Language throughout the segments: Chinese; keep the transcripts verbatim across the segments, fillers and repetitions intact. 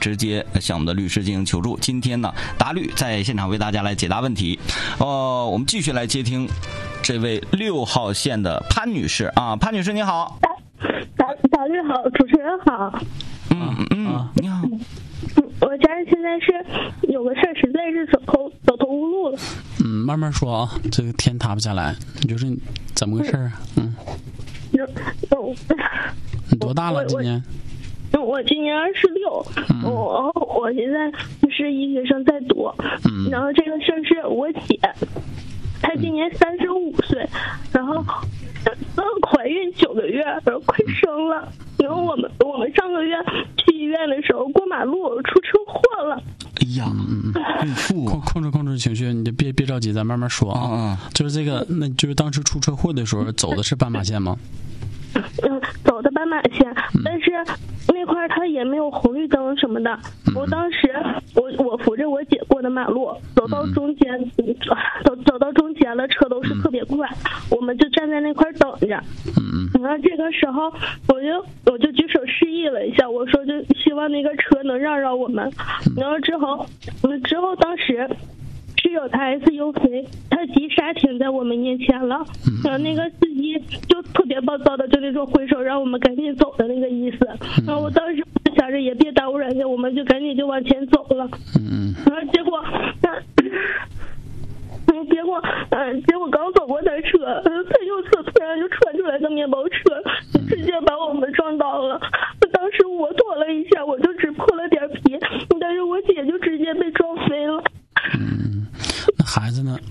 直接向我们的律师进行求助。今天呢，达律在现场为大家来解答问题。呃，我们继续来接听这位六号线的潘女士啊，潘女士你好。 达达律好，主持人好。 嗯嗯，你好。 我家现在是有个事儿，实在是走投走投无路了。 嗯，慢慢说啊，这个天塌不下来。你就是怎么个事儿啊？嗯。你多大了？今年？ 我今年二十六。我我现在是医学生在读。嗯。然后这个事儿是我姐，她今年三十五岁，然后怀孕九个月，然后快生了。然后我们我们上个月去医院的时候，过马路出车祸了。 哎呀，嗯嗯， 控控制控制情绪，你就别别着急，咱慢慢说啊。嗯，就是这个，那就是当时出车祸的时候走的是斑马线吗？ 嗯，走的斑马线，但是那块它也没有红绿灯什么的。我当时我我扶着我姐过的马路，走到中间，走走到中间了，车都是特别快，我们就站在那块等着。然后这个时候，我就我就举手示意了一下，我说就希望那个车能让让我们。然后之后，之后当时。是有台 S U V， 他急刹停在我们面前了，然后那个司机就特别暴躁的，就那种挥手让我们赶紧走的那个意思。然后我当时就想着也别耽误人家，我们就赶紧就往前走了。然后结果，嗯，结果，嗯，结果刚走过台车，他右侧突然就窜出来个面包车，直接把我们撞倒了。当时我躲了一下，我就只破了点皮，但是我姐就直接被撞飞了。 嗯，那孩子呢？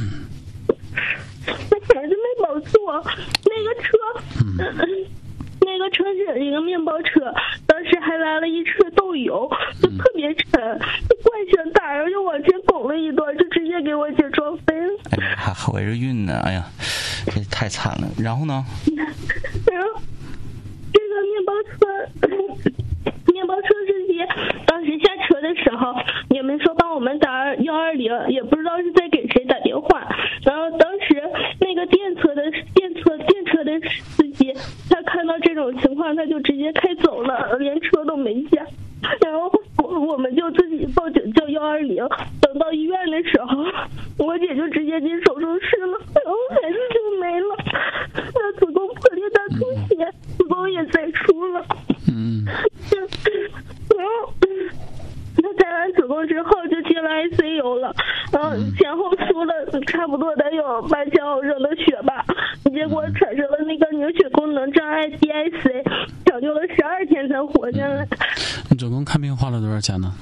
那孩子没保住，那个车，嗯、那个车是一个面包车，当时还来了一车豆油，就特别沉，就惯性大，然后就往前拱了一段，就直接给我姐撞飞了。 哎呀，还怀着孕呢，哎呀，这太惨了。然后呢？ 然后这个面包车。面包车司机当时下车的时候也没说帮我们打幺二零，也不知道是在给谁打电话。然后当时那个电车的电车电车的司机，他看到这种情况，他就直接开走了，连车都没下。然后我我们就自己报警叫幺二零。等到医院的时候，我姐就直接进手术室了，然后孩子就没了，那子宫破裂大出血，子宫也摘除了。嗯，然后他摘完子宫之后就进了 I C U 了，然后前后输了差不多得有八千毫升的血吧，结果产生了那个凝血功能障碍 D I C， 抢救了十二天才活下来。 你总共看病花了多少钱呢？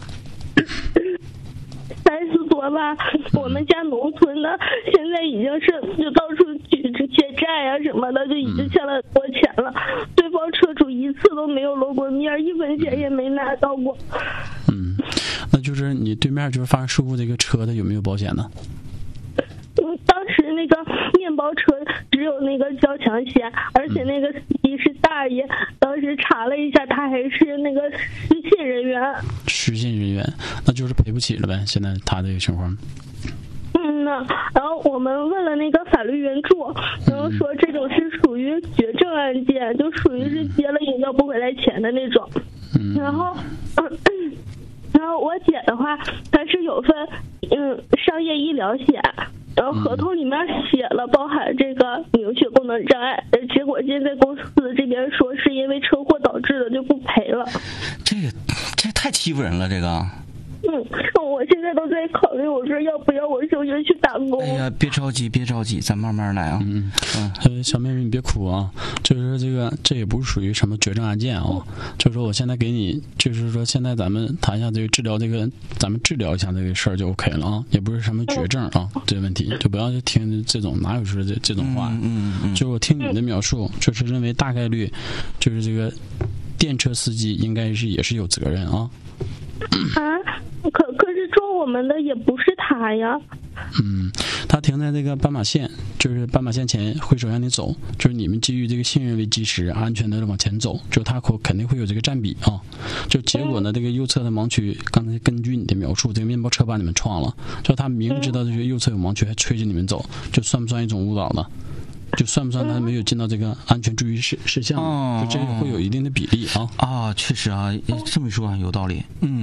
三十多吧，我们家农村的现在已经是就到处举欠债啊什么的，就已经欠了很多钱了。对方车主一次都没有露过面，一分钱也没拿到过。 嗯，那就是你对面就是发生事故这个车的有没有保险呢？ 嗯，当时那个面包车只有那个交强险，而且那个司机是大爷。当时查了一下，他还是那个失信人员。 失信人员，那就是赔不起了呗。现在他这个情况。 嗯呢，然后我们问了那个法律援助，然后说这种是属于绝症案件，就属于是接了也要不回来钱的那种。嗯，然后。嗯然后我姐的话，她是有份嗯商业医疗险，然后合同里面写了包含这个凝血功能障碍，结果现在公司这边说是因为车祸导致的，就不赔了。 这个这太欺负人了，这个。 嗯，我现在都在考虑，我说要不要我休学去打工。 哎呀，别着急，别着急，咱慢慢来啊。 嗯嗯，小妹妹你别哭啊，就是这个这也不是属于什么绝症案件啊，就是说我现在给你，就是说现在咱们谈一下这个治疗这个，咱们治疗一下这个事儿就 OK 了啊，也不是什么绝症啊，这个问题就不要去听这种哪有说这这种话。 嗯嗯， 就我听你的描述，就是认为大概率就是这个电车司机应该是也是有责任啊。 啊，可可是撞我们的也不是他呀。 嗯，他停在这个斑马线，就是斑马线前挥手让你走，就是你们基于这个信任为基石，安全的往前走，就他可肯定会有这个占比啊。就结果呢，这个右侧的盲区，刚才根据你的描述，这个面包车把你们撞了，就他明知道这个右侧有盲区还催着你们走，就算不算一种误导呢？就算不算他没有尽到这个安全注意事事项？就这个会有一定的比例啊。 啊，确实啊，这么说啊有道理。嗯。